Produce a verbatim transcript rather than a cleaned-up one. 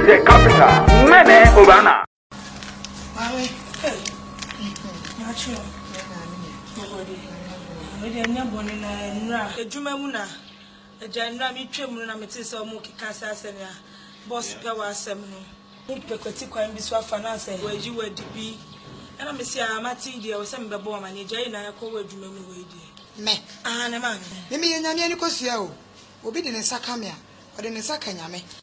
the capital. Mene Obana. Ejumemuna, ejandra mi twemu na metese omo kikasa asem ya. Boss pe wa asem no. Mu pekwati kwan bi so finance waji wadibi. Ana mesi amati de o se mbebo ma ne jai na yakọ wadwumemu we de. Me. Ah na ma. Me me nyame ani kosua o. Obi de ne nsa kamea. O de ne nsa kanyame.